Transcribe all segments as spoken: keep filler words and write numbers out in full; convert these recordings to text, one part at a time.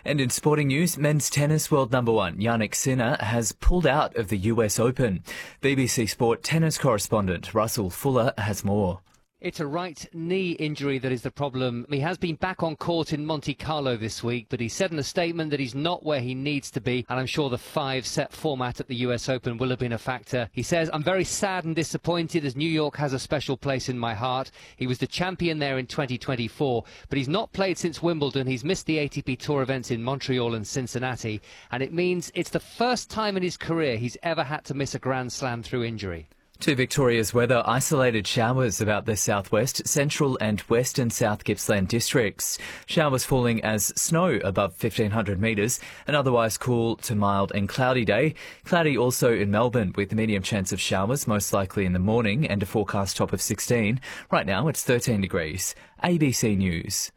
And in sporting news, men's tennis world number one Jannik Sinner has pulled out of the U S Open. B B C Sport tennis correspondent Russell Fuller has more. It's a right knee injury that is the problem. He has been back on court in Monte Carlo this week, but he said in a statement that he's not where he needs to be, and I'm sure the five-set format at the U S Open will have been a factor. He says, "I'm very sad and disappointed as New York has a special place in my heart. He was the champion there in twenty twenty-four, but he's not played since Wimbledon. He's missed the A T P Tour events in Montreal and Cincinnati, and it means it's the first time in his career he's ever had to miss a Grand Slam through injury." To Victoria's weather, isolated showers about the southwest, central and western South Gippsland districts. Showers falling as snow above fifteen hundred metres, an otherwise cool to mild and cloudy day. Cloudy also in Melbourne with a medium chance of showers, most likely in the morning, and a forecast top of sixteen. Right now it's thirteen degrees. A B C News.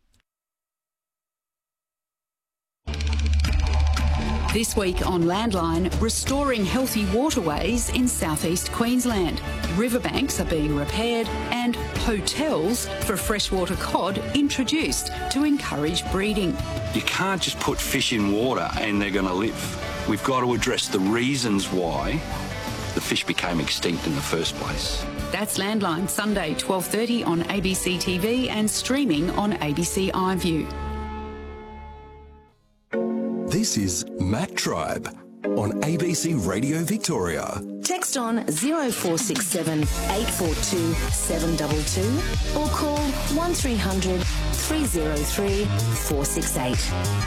This week on Landline, restoring healthy waterways in southeast Queensland. Riverbanks are being repaired and hotels for freshwater cod introduced to encourage breeding. You can't just put fish in water and they're going to live. We've got to address the reasons why the fish became extinct in the first place. That's Landline, Sunday twelve thirty on A B C T V and streaming on A B C iView. This is Matt Tribe on A B C Radio Victoria. Text on zero four six seven, eight four two, seven two two or call one three hundred, three oh three, four six eight.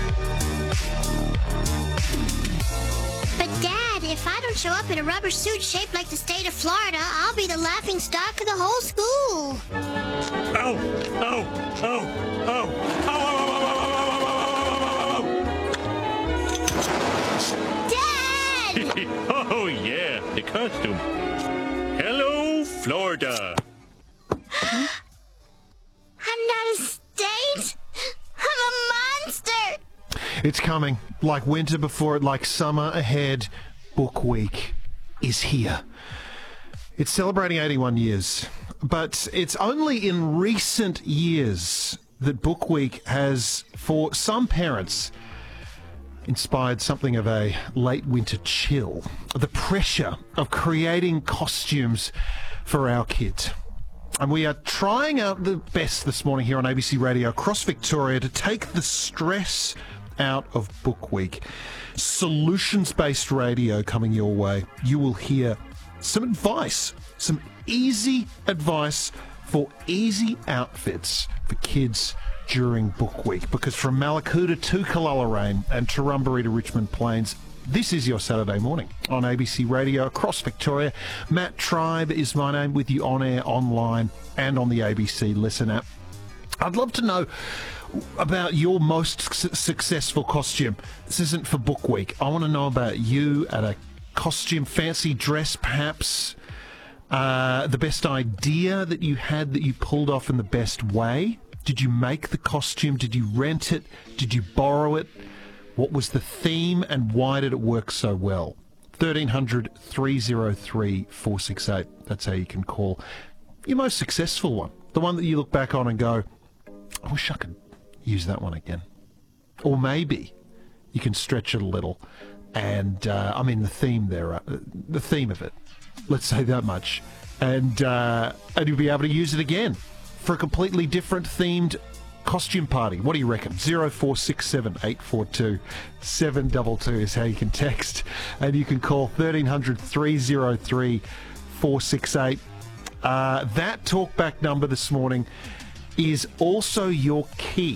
But Dad, if I don't show up in a rubber suit shaped like the state of Florida, I'll be the laughing stock of the whole school. Ow! Ow! Ow! Ow! Ow! Ow! Oh, yeah, the costume. Hello, Florida. I'm not a state. I'm a monster. It's coming. Like winter before it, like summer ahead. Book Week is here. It's celebrating eighty-one years, but it's only in recent years that Book Week has, for some parents, inspired something of a late winter chill. The pressure of creating costumes for our kids. And we are trying out the best this morning here on A B C Radio across Victoria to take the stress out of Book Week. Solutions-based radio coming your way. You will hear some advice, some easy advice for easy outfits for kids during Book Week, because from Mallacoota to Callalaine and Turrumbary to Richmond Plains, this is your Saturday morning on A B C Radio across Victoria. Matt Tribe is my name, with you on air, online and on the A B C Listen app. I'd love to know about your most su- successful costume. This isn't for Book Week. I want to know about you at a costume, fancy dress perhaps, uh, the best idea that you had that you pulled off in the best way. Did you make the costume? Did you rent it? Did you borrow it? What was the theme and why did it work so well? thirteen hundred, three oh three, four six eight. That's how you can call your most successful one. The one that you look back on and go, I wish I could use that one again. Or maybe you can stretch it a little. And, uh, I mean, the theme there, uh, the theme of it, let's say that much. And, uh, and you'll be able to use it again for a completely different themed costume party. What do you reckon? zero four six seven, eight four two, seven two two is how you can text. And you can call thirteen hundred, three oh three, four six eight. Uh, that talkback number this morning is also your key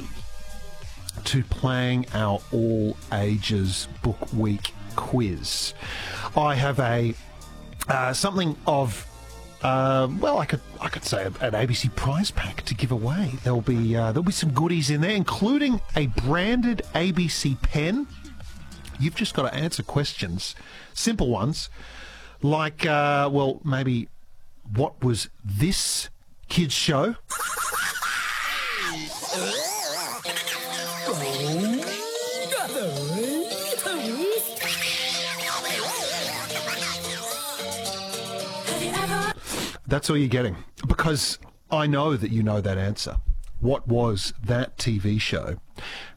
to playing our all ages Book Week quiz. I have a uh, something of Uh, well, I could I could say an A B C prize pack to give away. There'll be uh, there'll be some goodies in there, including a branded A B C pen. You've just got to answer questions, simple ones, like uh, well, maybe what was this kids' show? That's all you're getting, because I know that you know that answer. What was that T V show?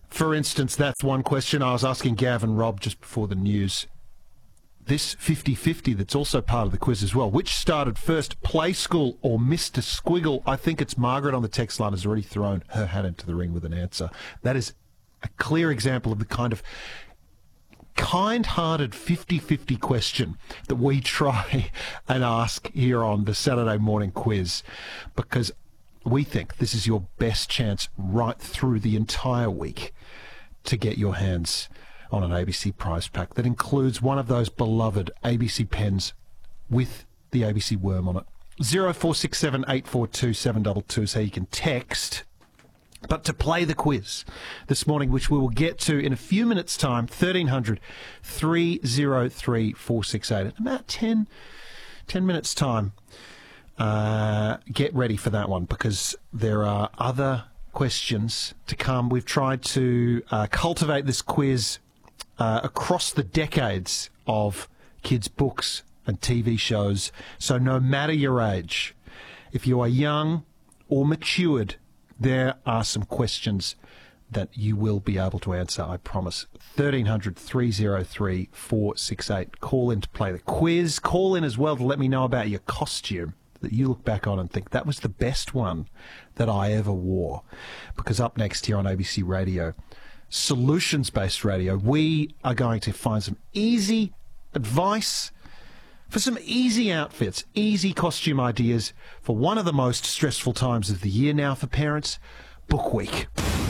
For instance, that's one question I was asking Gav and Rob just before the news. This fifty-fifty that's also part of the quiz as well. Which started first, Play School or Mister Squiggle? I think it's Margaret on the text line has already thrown her hat into the ring with an answer. That is a clear example of the kind of kind-hearted fifty-fifty question that we try and ask here on the Saturday morning quiz, because we think this is your best chance right through the entire week to get your hands on an A B C prize pack that includes one of those beloved A B C pens with the A B C worm on it. zero four six seven eight four two seven two two is how you can text. But to play the quiz this morning, which we will get to in a few minutes' time, thirteen hundred, three oh three, four six eight. In about ten, ten minutes' time, uh, get ready for that one, because there are other questions to come. We've tried to uh, cultivate this quiz uh, across the decades of kids' books and T V shows. So no matter your age, if you are young or matured, there are some questions that you will be able to answer, I promise. thirteen hundred, three oh three, four six eight. Call in to play the quiz. Call in as well to let me know about your costume that you look back on and think, that was the best one that I ever wore. Because up next here on A B C Radio, solutions-based radio, we are going to find some easy advice for some easy outfits, easy costume ideas for one of the most stressful times of the year now for parents, Book Week.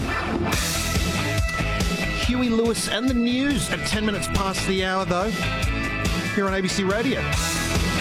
Huey Lewis and the news at ten minutes past the hour, though, here on A B C Radio.